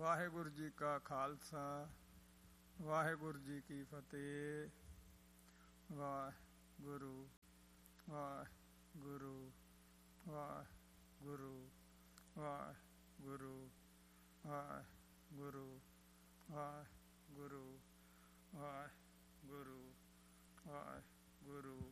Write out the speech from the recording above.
ਵਾਹਿਗੁਰੂ ਜੀ ਕਾ ਖਾਲਸਾ ਵਾਹਿਗੁਰੂ ਜੀ ਕੀ ਫਤਿਹ। ਵਾਹਿਗੁਰੂ ਵਾਹਿਗੁਰੂ ਵਾਹਿਗੁਰੂ ਵਾਹਿਗੁਰੂ ਵਾਹਿਗੁਰੂ ਵਾਹਿਗੁਰੂ ਵਾਹਿਗੁਰੂ ਵਾਹਿਗੁਰੂ